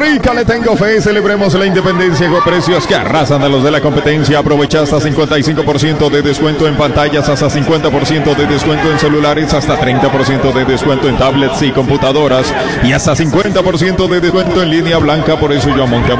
Rica le tengo fe. Celebremos la independencia con precios que arrasan a los de la competencia. Aprovecha hasta 55% de descuento en pantallas, hasta 50% de descuento en celulares, hasta 30% de descuento en tablets y computadoras y hasta 50% de descuento en línea blanca. Por eso yo a Monje.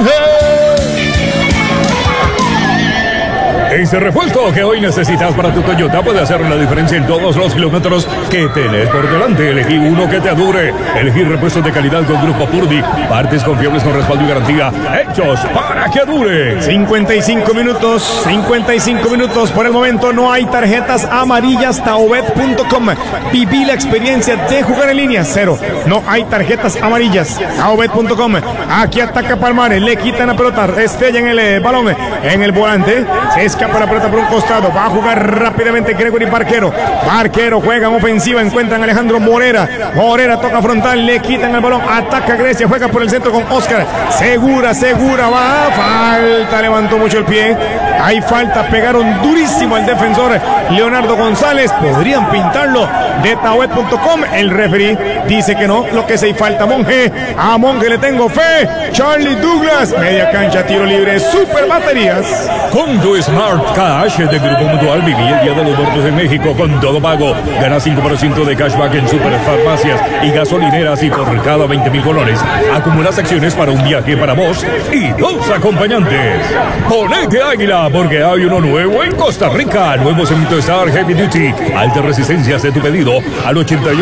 Ese repuesto que hoy necesitas para tu Toyota puede hacer la diferencia en todos los kilómetros que tenés por delante. Elegí uno que te dure. Elegí repuestos de calidad con Grupo Purdy. Partes confiables con respaldo y garantía. Hechos para que dure. 55 minutos. Por el momento no hay tarjetas amarillas. Taobet.com. Viví la experiencia de jugar en línea. 0. No hay tarjetas amarillas. Taobet.com. Aquí ataca Palmares. Le quitan la pelota. Estrella en el balón. En el volante. Se escapa la pelota por un costado. Va a jugar rápidamente Gregory Barquero. Barquero juega en ofensiva. Encuentran a Alejandro Morera. Morera toca frontal. Le quitan el balón. Ataca Grecia. Juega por el centro con Oscar. Segura. Va. Falta. Levantó mucho el pie. Hay falta. Pegaron durísimo al defensor Leonardo González. Podrían pintarlo de Taobet.com. El referee dice que no. Lo que se falta Monje. A Monje le tengo fe. Charlie Douglas. Media cancha. Tiro libre. Super baterías. Con tu Smart Cash de Grupo Mutual viví el Día de los Muertos en México con todo pago. Gana 5% de cashback en superfarmacias y gasolineras y por cada 20,000 colones acumulas acciones para un viaje para vos y 2 acompañantes. Ponete águila porque hay uno nuevo en Costa Rica. Nuevo Semito Star Heavy Duty. Alta resistencia. Hace tu pedido al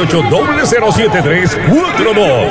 88-007-342.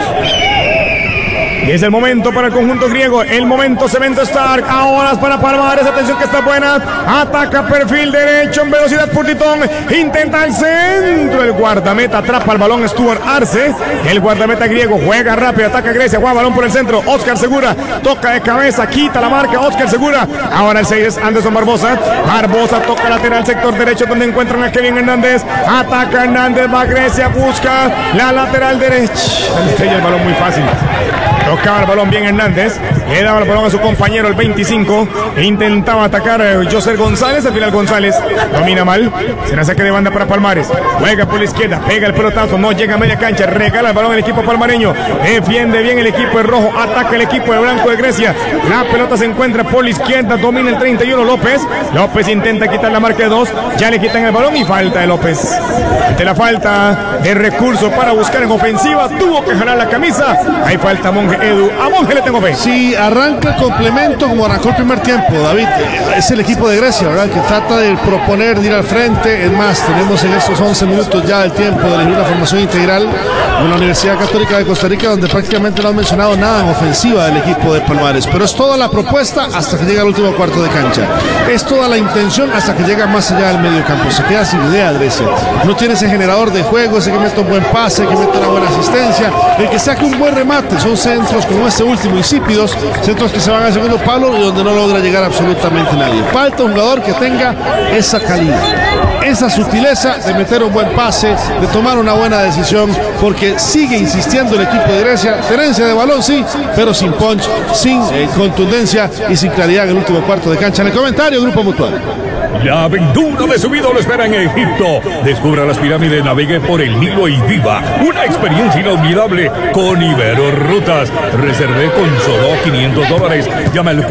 Y es el momento para el conjunto griego. El momento Cemento Stark. Ahora es para Palmares. Atención que está buena. Ataca perfil derecho en velocidad por Titón. Intenta el centro. El guardameta atrapa el balón. Stuart Arce. El guardameta griego juega rápido. Ataca Grecia. Juega balón por el centro. Oscar Segura. Toca de cabeza. Quita la marca. Oscar Segura. Ahora el 6 es Anderson Barbosa. Barbosa toca lateral sector derecho donde encuentran a Kevin Hernández. Ataca Hernández. Va Grecia. Busca la lateral derecha. Estrella el balón muy fácil. Tocaba el balón bien Hernández. Le daba el balón a su compañero el 25. Intentaba atacar José González. Al final González domina mal. Será saque de banda para Palmares. Juega por la izquierda. Pega el pelotazo. No llega a media cancha. Regala el balón el equipo palmareño. Defiende bien el equipo de rojo. Ataca el equipo de blanco de Grecia. La pelota se encuentra por la izquierda. Domina el 31 López. López intenta quitar la marca de 2. Ya le quitan el balón y falta de López. Ante la falta de recurso para buscar en ofensiva. Tuvo que jalar la camisa. Hay falta Monje. Edu, a Monje le tengo fe. Sí, arranca el complemento como arrancó el primer tiempo, David. Es el equipo de Grecia, ¿verdad? Que trata de proponer, de ir al frente. Es más, tenemos en estos 11 minutos ya el tiempo de elegir una formación integral en la Universidad Católica de Costa Rica, donde prácticamente no han mencionado nada en ofensiva del equipo de Palmares. Pero es toda la propuesta hasta que llega el último cuarto de cancha. Es toda la intención hasta que llega más allá del medio campo. Se queda sin idea Grecia. No tiene ese generador de juego, ese que mete un buen pase, que mete una buena asistencia, el que saque un buen remate. Son centros como este último, insípidos, centros que se van al segundo palo y donde no logra llegar absolutamente nadie. Falta un jugador que tenga esa calidad, esa sutileza de meter un buen pase, de tomar una buena decisión, porque sigue insistiendo el equipo de Grecia. Tenencia de balón sí, pero sin punch, sin contundencia y sin claridad en el último cuarto de cancha. En el comentario, Grupo Mutual. La aventura de su vida lo espera en Egipto. Descubra las pirámides, navegue por el Nilo y viva una experiencia inolvidable con Ibero Rutas. Reservé con solo $500. Llama al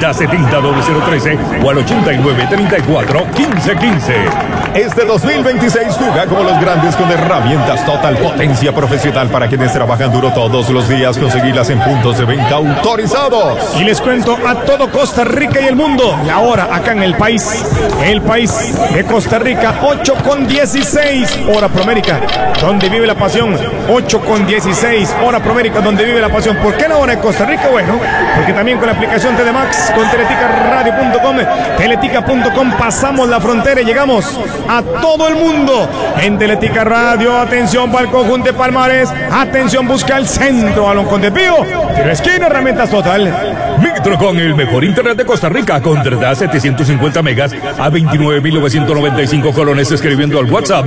4070-0013 o al 8934-1515. Este 2026 juega como los grandes con herramientas Total, potencia profesional para quienes trabajan duro todos los días. Conseguirlas en puntos de venta autorizados. Y les cuento a todo Costa Rica y el mundo. La hora acá en el país de Costa Rica, 8:16, hora Promérica, donde vive la pasión. 8:16, hora Promérica, donde vive la pasión. ¿Por qué la hora de Costa Rica? Bueno, porque también con la aplicación TD Max, con teleticaradio.com, teletica.com, pasamos la frontera y llegamos a todo el mundo en Teletica Radio. Atención para el conjunto de Palmares. Atención, busca el centro, balón con desvío. Tiro esquina, herramientas Total. Metro con el mejor internet de Costa Rica. Contrata 750 megas a 29.995 colones escribiendo al WhatsApp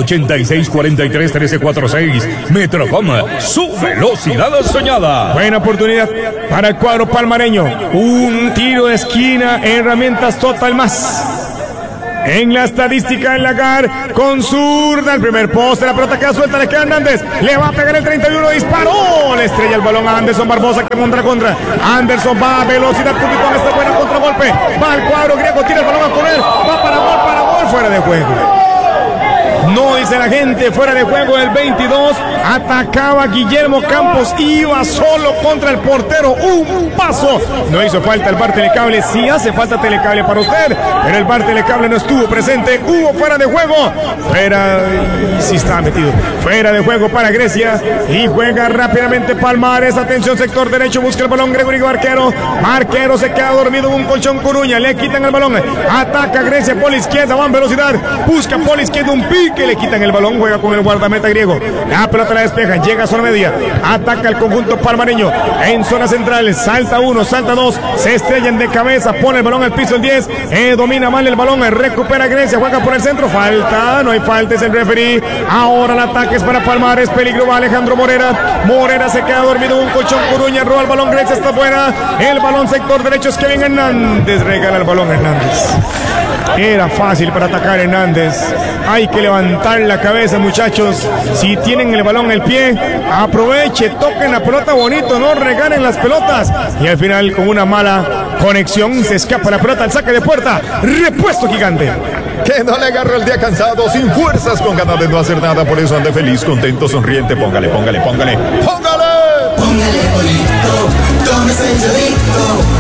8643-1346. Metrocom, su velocidad soñada. Buena oportunidad para el cuadro palmareño. Un tiro de esquina, herramientas Total más. en la estadística en Lagar con zurda. El primer poste, la pelota queda suelta, le queda Hernández. Le va a pegar el 31, disparó. Le estrella el balón a Anderson Barbosa que monta contra. Anderson va a velocidad, Pulitón, está buena contragolpe. Va al cuadro griego, tira el balón a correr. Va para gol, fuera de juego. No dice la gente, fuera de juego el 22. Atacaba Guillermo Campos, iba solo contra el portero. Un paso. No hizo falta el VAR Telecable. Sí hace falta Telecable para usted, pero el VAR Telecable no estuvo presente. Hubo fuera de juego. Fuera, sí estaba metido. Fuera de juego para Grecia. Y juega rápidamente Palmares. Atención, sector derecho, busca el balón Gregory Barquero. Barquero se queda dormido en un colchón Coruña. Le quitan el balón. Ataca Grecia por la izquierda, va en velocidad. Busca por la izquierda un pique. Le quitan el balón, juega con el guardameta griego. La pelota la despeja, llega a zona media. Ataca el conjunto palmareño en zona central. Salta uno, salta dos. Se estrellan de cabeza, pone el balón al piso el 10. Domina mal el balón, recupera Grecia, juega por el centro. Falta, no hay falta, es el referee. Ahora el ataque es para Palmares. Peligro va Alejandro Morera. Morera se queda dormido en un colchón Coruña. Roba el balón, Grecia está buena. El balón sector derecho es Kevin Hernández. Regala el balón Hernández. Era fácil para atacar Hernández. Hay que levantar la cabeza, muchachos. Si tienen el balón en el pie, aproveche, toquen la pelota bonito, no regalen las pelotas. Y al final, con una mala conexión, se escapa la pelota al saque de puerta. Repuesto Gigante. Que no le agarre el día cansado, sin fuerzas, con ganas de no hacer nada. Por eso ande feliz, contento, sonriente. Póngale, póngale, póngale. ¡Póngale! Póngale bonito, tómese el dedito.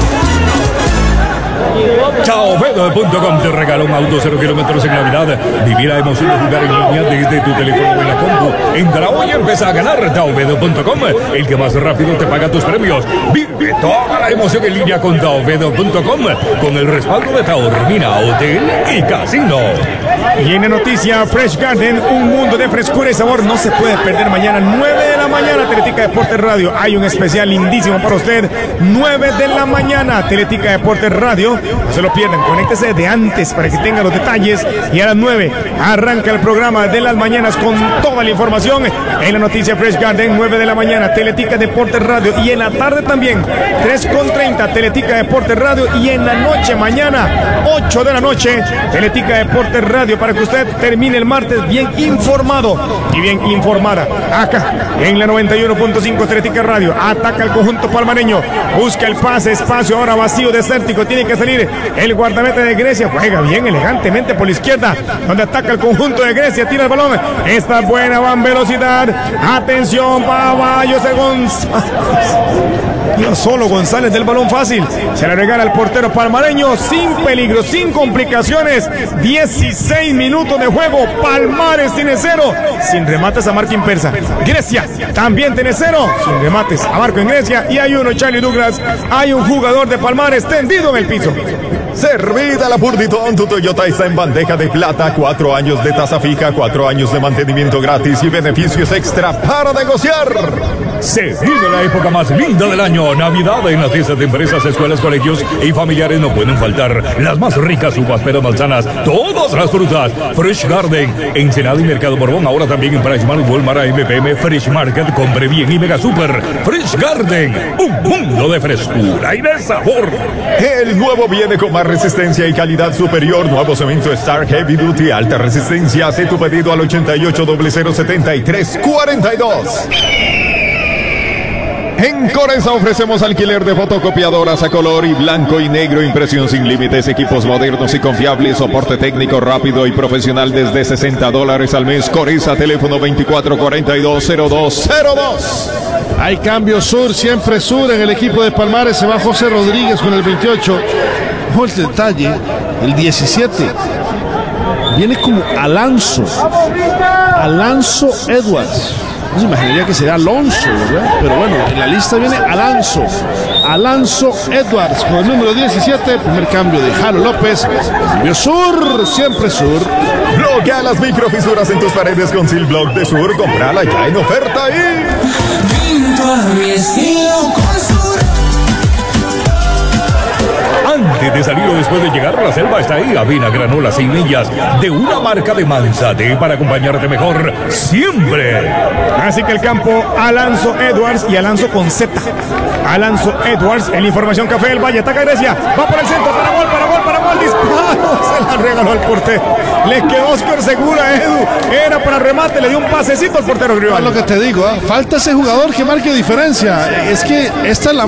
Chaovedo.com te regala un auto 0 kilómetros en Navidad. Vivir la emoción de jugar en línea desde tu teléfono o en la compu. Entra hoy y empieza a ganar. Chaovedo.com, el que más rápido te paga tus premios. Vive toda la emoción en línea con Chaovedo.com, con el respaldo de Taormina Hotel y Casino. Y en la noticia, Fresh Garden, un mundo de frescura y sabor. No se puede perder mañana, 9 de la mañana, Teletica Deportes Radio. Hay un especial lindísimo para usted. 9 de la mañana, Teletica Deportes Radio. No se lo pierdan, conéctese de antes para que tenga los detalles. Y a las 9 arranca el programa de las mañanas con toda la información. En la noticia Fresh Garden, 9 de la mañana, Teletica Deportes Radio. Y en la tarde también, 3:30, Teletica Deportes Radio. Y en la noche, mañana, 8 de la noche, Teletica Deportes Radio, para que usted termine el martes bien informado y bien informada. Acá, en la 91.5 Teletica Radio, ataca el conjunto palmareño. Busca el pase, espacio ahora vacío, desértico. Tiene que salir el guardameta de Grecia, juega bien elegantemente por la izquierda, donde ataca el conjunto de Grecia, tira el balón, está buena, va en velocidad, atención, Babayos de González, no solo González del balón fácil, se le regala al portero palmareño, sin peligro, sin complicaciones, 16 minutos de juego, Palmares tiene 0, sin remates a Marco Persa, Grecia también tiene 0, sin remates a Marco en Grecia, y hay uno, Charlie Douglas, hay un jugador de Palmares tendido en el piso. Servida la Purditón, tu Toyota está en bandeja de plata, 4 años de tasa fija, 4 años de mantenimiento gratis y beneficios extra para negociar. Se vive la época más linda del año, Navidad. En las fiestas de empresas, escuelas, colegios y familiares no pueden faltar las más ricas uvas, peras, manzanas, todas las frutas. Fresh Garden, Ensenada y Mercado Borbón, ahora también en PriceMart, Walmart, MPM, Fresh Market, Compre Bien y Mega Super. Fresh Garden, un mundo de frescura y de sabor. El nuevo viene con más resistencia y calidad superior. Nuevo cemento Star Heavy Duty, alta resistencia. Hace tu pedido al 88007342. En Coresa ofrecemos alquiler de fotocopiadoras a color y blanco y negro, impresión sin límites, equipos modernos y confiables, soporte técnico rápido y profesional desde $60 al mes. Coresa, teléfono 24420202. Hay cambio sur, siempre sur en el equipo de Palmares. Se va José Rodríguez con el 28. Ojo el detalle, el 17. Viene como Alonso Edwards. No se imaginaría que será Alonso, ¿verdad? Pero bueno, en la lista viene Alonso Edwards con el número 17. Primer cambio de Jaro López. Cambio sur, siempre sur. Bloquea las microfisuras en tus paredes con Silblock de Sur. Comprala ya en oferta y... Pinto a mi estilo con Sur. Antes de salir o después de llegar a la selva está ahí avena, granola, semillas de una marca de Manzate para acompañarte mejor siempre. Así que el campo, Alonso Edwards y Alonso con Z. Alonso Edwards en la información Café del Valle, ataca Grecia, va por el centro, para gol, llegó al disparo, se la regaló al portero. Le quedó Oscar Segura, Edu. Era para remate, le dio un pasecito al portero rival. Es lo que te digo, falta ese jugador que marque diferencia. Es que esta es la